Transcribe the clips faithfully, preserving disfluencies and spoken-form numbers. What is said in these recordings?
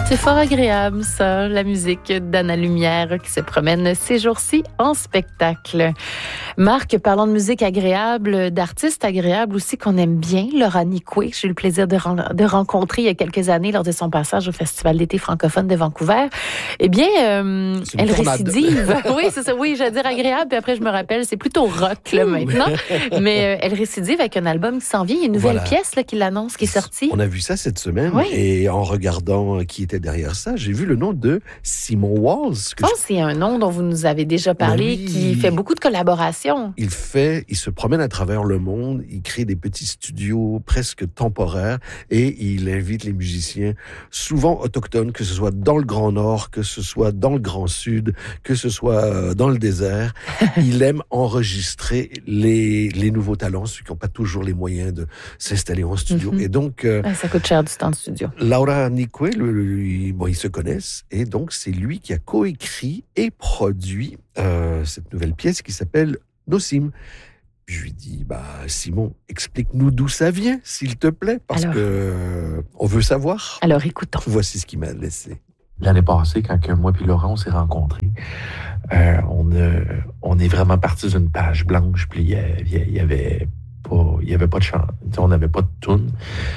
C'est fort agréable, ça, la musique d'Anna Lumière qui se promène ces jours-ci en spectacle. Marc, parlons de musique agréable, d'artistes agréables aussi qu'on aime bien, Laura Nicoué, que j'ai eu le plaisir de, ren- de rencontrer il y a quelques années lors de son passage au Festival d'été francophone de Vancouver. Eh bien, euh, elle récidive. Oui, c'est ça. Oui, j'allais dire agréable, puis après je me rappelle, c'est plutôt rock là, maintenant. Mais euh, elle récidive avec un album qui s'en vient. Il y a une nouvelle Voilà. pièce là, qui l'annonce, qui est sortie. On a vu ça cette semaine, Oui. Et en regardant qui était derrière ça, j'ai vu le nom de Simon Walls. Je pense que c'est un nom dont vous nous avez déjà parlé, oui. qui fait beaucoup de collaborations. Il fait, il se promène à travers le monde, il crée des petits studios presque temporaires et il invite les musiciens, souvent autochtones, que ce soit dans le Grand Nord, que ce soit dans le Grand Sud, que ce soit dans le désert. Il aime enregistrer les, les nouveaux talents, ceux qui n'ont pas toujours les moyens de s'installer en studio. Mm-hmm. Et donc, euh, ouais, ça coûte cher du temps de studio. Laura Nicoué, le, le, bon, ils se connaissent, et donc c'est lui qui a coécrit et produit euh, cette nouvelle pièce qui s'appelle Nosim. Je lui dis, bah Simon, explique-nous d'où ça vient, s'il te plaît, parce Alors, que euh, on veut savoir. Alors, écoutons. Voici ce qu'il m'a laissé. L'année passée, quand que moi et Laurent on s'est rencontrés, euh, on, a, on est vraiment parti d'une page blanche, puis il y, y avait pas, il y avait pas de chant, on n'avait pas de tune,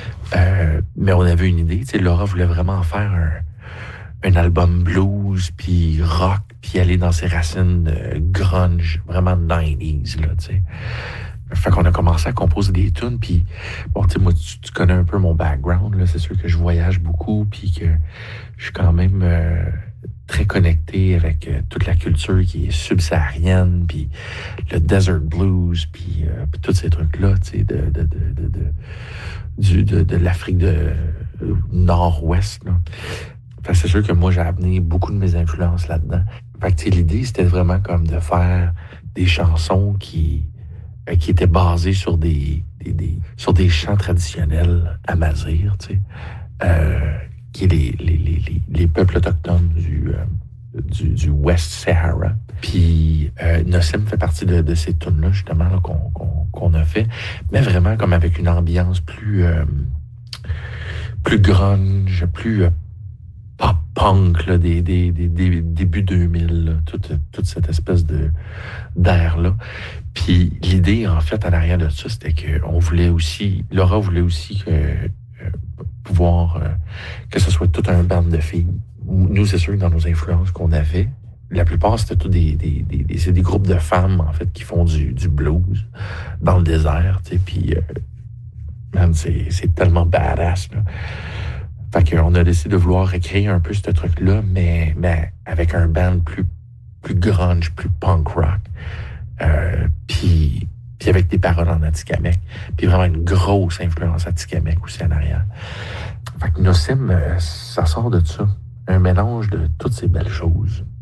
euh, mais on avait une idée. Laura voulait vraiment faire un, un album blues, puis rock, puis aller dans ses racines euh, grunge, vraiment nineties, là, tu sais. Fait qu'on a commencé à composer des tunes, puis bon, tu sais, moi, tu, tu connais un peu mon background, là, c'est sûr que je voyage beaucoup, puis que je suis quand même euh, très connecté avec euh, toute la culture qui est subsaharienne, puis le desert blues, puis, euh, puis tous ces trucs-là, tu sais, de, de, de, de, de, du, de, de l'Afrique de euh, nord-ouest, là. Fait que c'est sûr que moi, j'ai amené beaucoup de mes influences là-dedans. Fait que, tu sais, l'idée, c'était vraiment comme de faire des chansons qui qui était basé sur des, des, des sur des chants traditionnels amazigh, tu sais, euh, qui est les, les, les, les peuples autochtones du, euh, du, du West Sahara. Puis euh, Nosim fait partie de, de ces tunes-là, justement, là, qu'on, qu'on, qu'on a fait, mais vraiment comme avec une ambiance plus, euh, plus grunge, plus euh, pop-punk, là, des, des, des, des débuts deux mille, là, toute, toute cette espèce de d'air-là. Puis l'idée, en fait, en arrière de ça, c'était qu'on voulait aussi, Laura voulait aussi que, euh, pouvoir, euh, que ce soit tout un band de filles. Nous, c'est sûr que dans nos influences qu'on avait, la plupart, c'était tout des, des, des, des, c'est des groupes de femmes, en fait, qui font du, du blues dans le désert, tu sais, puis, euh, man, c'est, c'est tellement badass, là. Fait qu'on a décidé de vouloir recréer un peu ce truc-là, mais, mais avec un band plus, plus grunge, plus punk rock. Euh, puis, puis avec des paroles en atikamekw, puis vraiment une grosse influence atikamekw aussi en arrière. Fait que Nosim, euh, ça sort de ça. Un mélange de toutes ces belles choses.